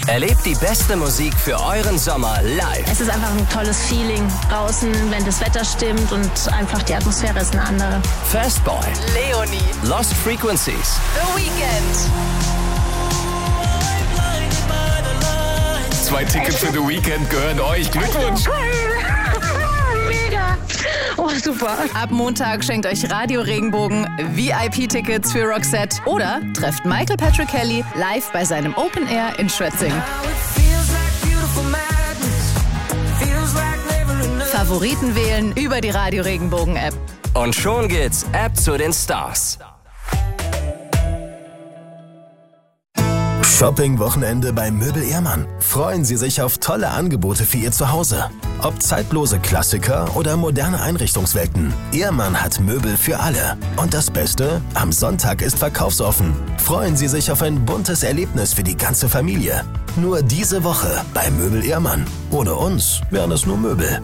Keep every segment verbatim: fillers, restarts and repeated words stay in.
Erlebt die beste Musik für euren Sommer live. Es ist einfach ein tolles Feeling draußen, wenn das Wetter stimmt und einfach die Atmosphäre ist eine andere. Fastboy, Leonie, Lost Frequencies, The Weeknd. Zwei Tickets für The Weeknd gehören euch. Glückwunsch! Mega! Oh, super. Ab Montag schenkt euch Radio Regenbogen V I P-Tickets für Roxette oder trefft Michael Patrick Kelly live bei seinem Open Air in Schwetzing. Favoriten wählen über die Radio Regenbogen-App. Und schon geht's ab zu den Stars. Shopping-Wochenende bei Möbel Ehrmann. Freuen Sie sich auf tolle Angebote für Ihr Zuhause. Ob zeitlose Klassiker oder moderne Einrichtungswelten, Ehrmann hat Möbel für alle. Und das Beste? Am Sonntag ist verkaufsoffen. Freuen Sie sich auf ein buntes Erlebnis für die ganze Familie. Nur diese Woche bei Möbel Ehrmann. Ohne uns wären es nur Möbel.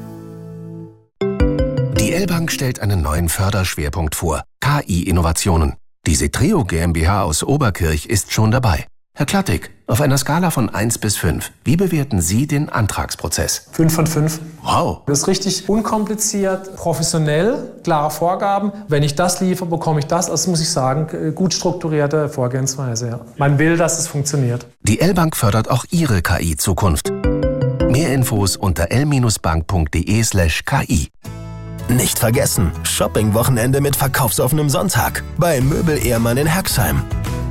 Die L-Bank stellt einen neuen Förderschwerpunkt vor: K I-Innovationen. Die Setreo GmbH aus Oberkirch ist schon dabei. Herr Klattig, auf einer Skala von eins bis fünf, wie bewerten Sie den Antragsprozess? fünf von fünf. Wow. Das ist richtig unkompliziert, professionell, klare Vorgaben. Wenn ich das liefere, bekomme ich das. Also muss ich sagen, gut strukturierte Vorgehensweise. Ja. Man will, dass es funktioniert. Die L-Bank fördert auch Ihre K I-Zukunft. Mehr Infos unter l bank punkt de slash k i. Nicht vergessen, Shopping-Wochenende mit verkaufsoffenem Sonntag bei Möbel Ehrmann in Herxheim.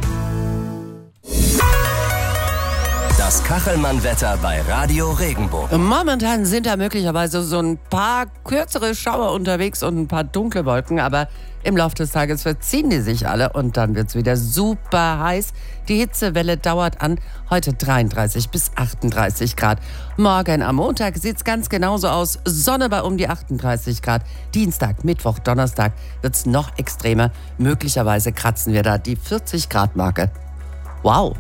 Das Kachelmann-Wetter bei Radio Regenbogen. Momentan sind da möglicherweise so ein paar kürzere Schauer unterwegs und ein paar dunkle Wolken, aber im Laufe des Tages verziehen die sich alle und dann wird es wieder super heiß. Die Hitzewelle dauert an, heute dreiunddreißig bis achtunddreißig Grad. Morgen am Montag sieht es ganz genauso aus, Sonne bei um die achtunddreißig Grad. Dienstag, Mittwoch, Donnerstag wird es noch extremer. Möglicherweise kratzen wir da die vierzig Grad Marke. Wow!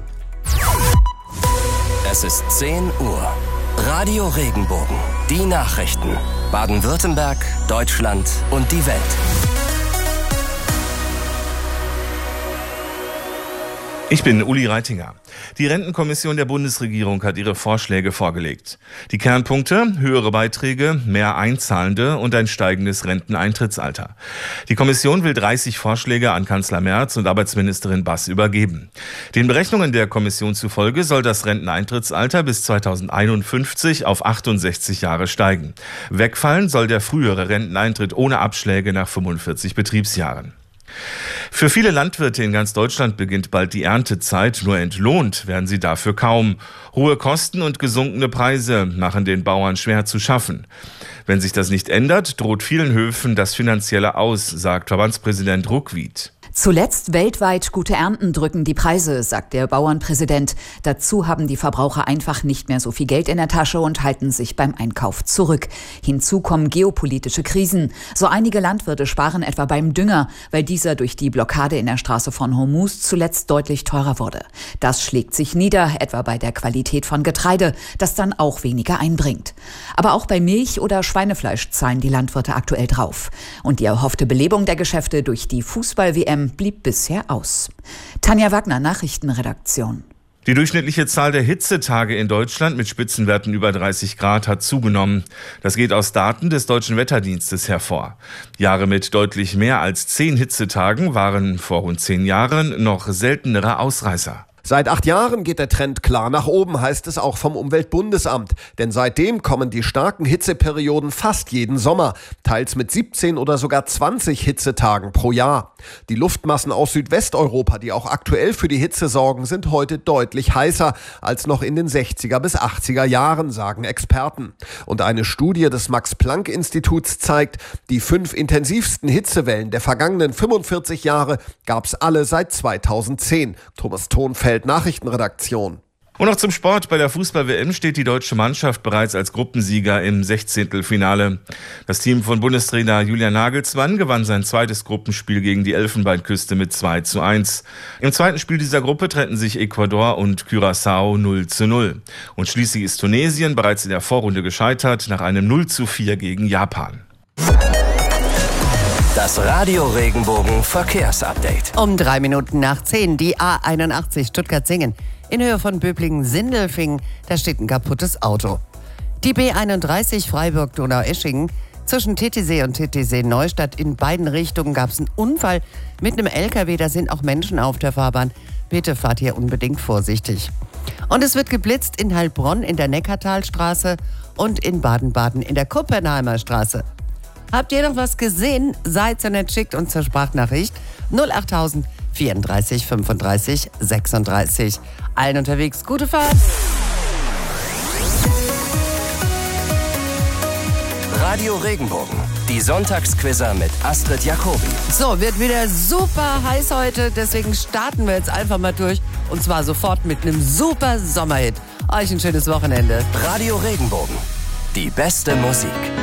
Es ist zehn Uhr. Radio Regenbogen. Die Nachrichten. Baden-Württemberg, Deutschland und die Welt. Ich bin Uli Reitinger. Die Rentenkommission der Bundesregierung hat ihre Vorschläge vorgelegt. Die Kernpunkte: höhere Beiträge, mehr Einzahlende und ein steigendes Renteneintrittsalter. Die Kommission will dreißig Vorschläge an Kanzler Merz und Arbeitsministerin Bass übergeben. Den Berechnungen der Kommission zufolge soll das Renteneintrittsalter bis zweitausendeinundfünfzig auf achtundsechzig Jahre steigen. Wegfallen soll der frühere Renteneintritt ohne Abschläge nach fünfundvierzig Betriebsjahren. Für viele Landwirte in ganz Deutschland beginnt bald die Erntezeit, nur entlohnt werden sie dafür kaum. Hohe Kosten und gesunkene Preise machen den Bauern schwer zu schaffen. Wenn sich das nicht ändert, droht vielen Höfen das finanzielle Aus, sagt Verbandspräsident Ruckwied. Zuletzt weltweit gute Ernten drücken die Preise, sagt der Bauernpräsident. Dazu haben die Verbraucher einfach nicht mehr so viel Geld in der Tasche und halten sich beim Einkauf zurück. Hinzu kommen geopolitische Krisen. So einige Landwirte sparen etwa beim Dünger, weil dieser durch die Blockade in der Straße von Hormuz zuletzt deutlich teurer wurde. Das schlägt sich nieder, etwa bei der Qualität von Getreide, das dann auch weniger einbringt. Aber auch bei Milch oder Schweinefleisch zahlen die Landwirte aktuell drauf. Und die erhoffte Belebung der Geschäfte durch die Fußball-W M blieb bisher aus. Tanja Wagner, Nachrichtenredaktion. Die durchschnittliche Zahl der Hitzetage in Deutschland mit Spitzenwerten über dreißig Grad hat zugenommen. Das geht aus Daten des Deutschen Wetterdienstes hervor. Jahre mit deutlich mehr als zehn Hitzetagen waren vor rund zehn Jahren noch seltenere Ausreißer. Seit acht Jahren geht der Trend klar nach oben, heißt es auch vom Umweltbundesamt. Denn seitdem kommen die starken Hitzeperioden fast jeden Sommer, teils mit siebzehn oder sogar zwanzig Hitzetagen pro Jahr. Die Luftmassen aus Südwesteuropa, die auch aktuell für die Hitze sorgen, sind heute deutlich heißer als noch in den sechziger bis achtziger Jahren, sagen Experten. Und eine Studie des Max-Planck-Instituts zeigt, die fünf intensivsten Hitzewellen der vergangenen fünfundvierzig Jahre gab es alle seit zweitausendzehn. Thomas Thonfeld, Nachrichtenredaktion. Und noch zum Sport. Bei der Fußball-W M steht die deutsche Mannschaft bereits als Gruppensieger im Sechzehntelfinale. Das Team von Bundestrainer Julian Nagelsmann gewann sein zweites Gruppenspiel gegen die Elfenbeinküste mit zwei zu eins. Im zweiten Spiel dieser Gruppe trennten sich Ecuador und Curaçao null zu null. Und schließlich ist Tunesien bereits in der Vorrunde gescheitert nach einem null zu vier gegen Japan. Das Radio Regenbogen Verkehrsupdate. Um drei Minuten nach zehn, die A einundachtzig Stuttgart-Singen. in Höhe von Böblingen-Sindelfingen. Da steht ein kaputtes Auto. Die B einunddreißig Freiburg-Donaueschingen. Zwischen Titisee und Titisee-Neustadt in beiden Richtungen gab es einen Unfall mit einem L K W. Da sind auch Menschen auf der Fahrbahn. Bitte fahrt hier unbedingt vorsichtig. Und es wird geblitzt in Heilbronn in der Neckartalstraße und in Baden-Baden in der Kuppenheimer Straße. Habt ihr noch was gesehen? Seid so nett, schickt uns zur Sprachnachricht null acht tausend vierunddreißig fünfunddreißig sechsunddreißig. Allen unterwegs gute Fahrt. Radio Regenbogen, die Sonntagsquizzer mit Astrid Jacobi. So, wird wieder super heiß heute, deswegen starten wir jetzt einfach mal durch. Und zwar sofort mit einem super Sommerhit. Euch ein schönes Wochenende. Radio Regenbogen, die beste Musik.